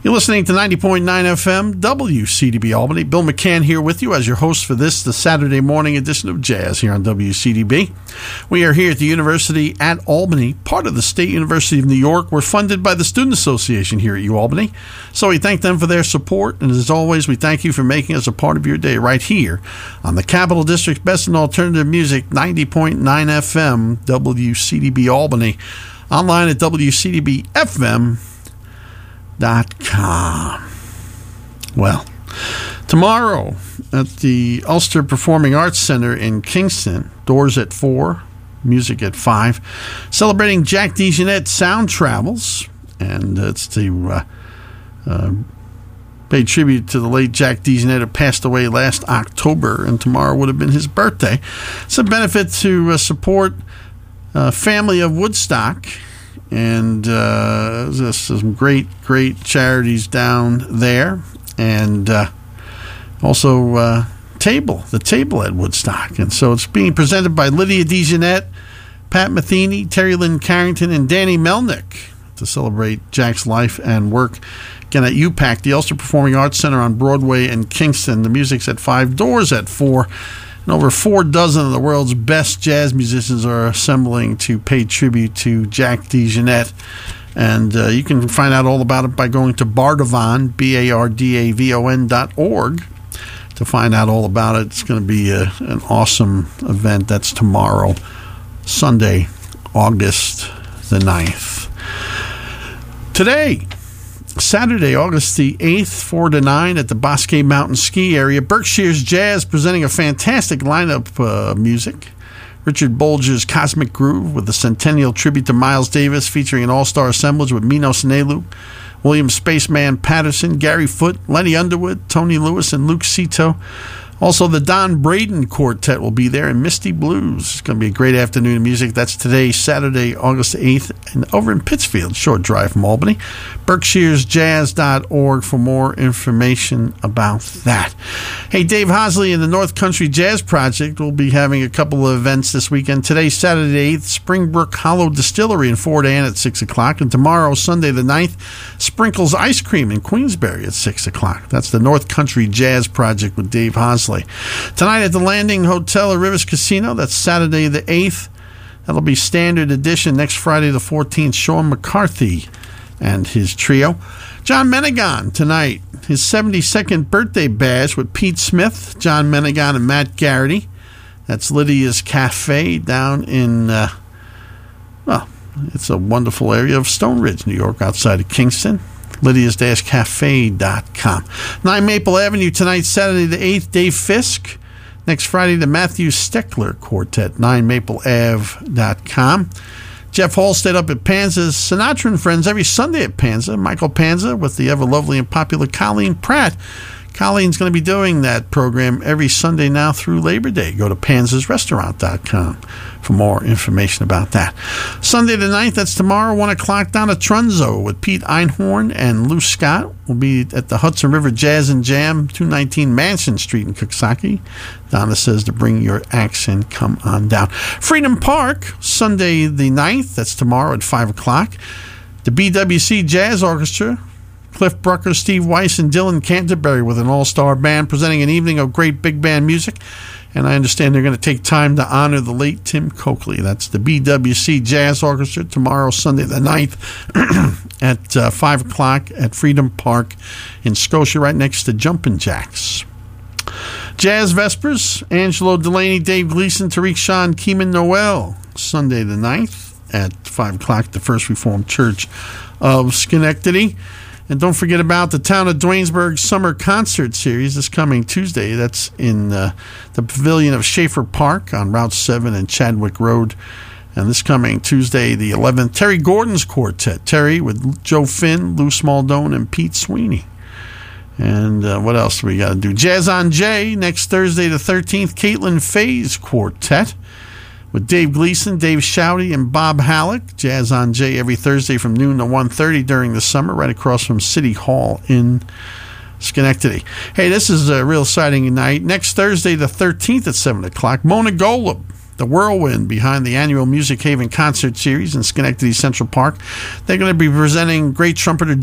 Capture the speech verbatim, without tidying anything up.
You're listening to ninety point nine F M, W C D B Albany. Bill McCann here with you as your host for this, the Saturday morning edition of Jazz here on W C D B. We are here at the University at Albany, part of the State University of New York. We're funded by the Student Association here at UAlbany. So we thank them for their support. And as always, we thank you for making us a part of your day right here on the Capital District's Best in Alternative Music, ninety point nine F M, W C D B Albany. Online at W C D B F M dot com. Well, tomorrow at the Ulster Performing Arts Center in Kingston, doors at four, music at five, celebrating Jack DeJohnette Sound Travels, and it's to uh, uh, pay tribute to the late Jack DeJohnette, who passed away last October, and tomorrow would have been his birthday. It's a benefit to uh, support uh, Family of Woodstock. And uh, there's some great, great charities down there. And uh, also uh, Table, the Table at Woodstock. And so it's being presented by Lydia DeJohnette, Pat Metheny, Terry Lynn Carrington, and Danny Melnick to celebrate Jack's life and work. Again, at U PAC, the Ulster Performing Arts Center on Broadway in Kingston. The music's at five, doors at four. And over four dozen of the world's best jazz musicians are assembling to pay tribute to Jack DeJohnette. And uh, you can find out all about it by going to Bardavon, B A R D A V O N dot org to find out all about it. It's going to be a, an awesome event. That's tomorrow, Sunday, August the ninth. Today, Saturday, August the eighth, four to nine at the Bosque Mountain Ski Area. Berkshire's Jazz presenting a fantastic lineup of uh, music. Richard Bolger's Cosmic Groove with the centennial tribute to Miles Davis, featuring an all-star assemblage with Minos Nelu, William Spaceman Patterson, Gary Foote, Lenny Underwood, Tony Lewis, and Luke Cito. Also, the Don Braden Quartet will be there, and Misty Blues. It's going to be a great afternoon of music. That's today, Saturday, August eighth, and over in Pittsfield, short drive from Albany. Berkshires Jazz dot org for more information about that. Hey, Dave Hosley and the North Country Jazz Project will be having a couple of events this weekend. Today, Saturday the eighth, Springbrook Hollow Distillery in Fort Anne at six o'clock. And tomorrow, Sunday the ninth, Sprinkles Ice Cream in Queensbury at six o'clock. That's the North Country Jazz Project with Dave Hosley. Tonight at the Landing Hotel at Rivers Casino, that's Saturday the eighth. That'll be Standard Edition. Next Friday the fourteenth, Sean McCarthy and his trio. John Menegan tonight, his seventy-second birthday bash with Pete Smith, John Menegan, and Matt Garrity. That's Lydia's Cafe down in, uh, well, it's a wonderful area of Stone Ridge, New York, outside of Kingston. Lydias Cafe dot com. nine Maple Avenue tonight, Saturday the eighth, Dave Fisk. Next Friday, the Matthew Steckler Quartet, nine Maple Ave dot com. Jeff Halstead up at Panza's. Sinatra and Friends every Sunday at Panza. Michael Panza with the ever-lovely and popular Colleen Pratt. Colleen's going to be doing that program every Sunday now through Labor Day. Go to panzas restaurant dot com for more information about that. Sunday the ninth, that's tomorrow, one o'clock, down at Trunzo with Pete Einhorn and Lou Scott. Will be at the Hudson River Jazz and Jam, two nineteen Mansion Street in Coxsackie. Donna says to bring your axe and come on down. Freedom Park, Sunday the ninth, that's tomorrow at five o'clock. The B W C Jazz Orchestra, Cliff Brucker, Steve Weiss, and Dylan Canterbury with an all-star band presenting an evening of great big band music. And I understand they're going to take time to honor the late Tim Coakley. That's the B W C Jazz Orchestra tomorrow, Sunday the ninth, at uh, five o'clock at Freedom Park in Scotia, right next to Jumpin' Jacks. Jazz Vespers, Angelo Delaney, Dave Gleason, Tariq Sean, Keeman Noel, Sunday the ninth at five o'clock at the First Reformed Church of Schenectady. And don't forget about the Town of Dwaynesburg Summer Concert Series this coming Tuesday. That's in uh, the Pavilion of Schaefer Park on Route seven and Chadwick Road. And this coming Tuesday, the eleventh, Terry Gordon's Quartet. Terry with Joe Finn, Lou Smaldone, and Pete Sweeney. And uh, what else do we got to do? Jazz on Jay, next Thursday the thirteenth, Caitlin Faye's Quartet with Dave Gleason, Dave Shouty, and Bob Halleck. Jazz on Jay every Thursday from noon to one thirty during the summer, right across from City Hall in Schenectady. Hey, this is a real exciting night. Next Thursday, the thirteenth at seven o'clock, Mona Golub, the whirlwind behind the annual Music Haven Concert Series in Schenectady Central Park. They're going to be presenting great trumpeter